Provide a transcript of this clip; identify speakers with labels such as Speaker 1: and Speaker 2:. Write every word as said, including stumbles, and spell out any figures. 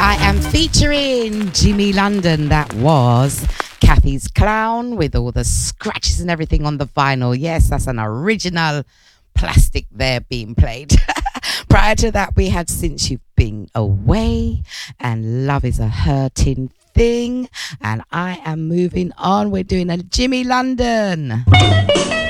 Speaker 1: I am featuring Jimmy London. That was Kathy's Clown with all the scratches and everything on the vinyl. Yes, that's an original plastic there being played. Prior to that, we had Since You've Been Away and Love Is a Hurting Thing. And I am moving on. We're doing a Jimmy London.